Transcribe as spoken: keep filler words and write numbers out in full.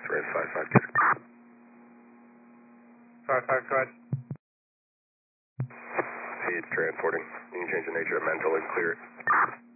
Red five five, good. five five, go ahead. Hey, it's transporting. You can change the nature of mental and clear it.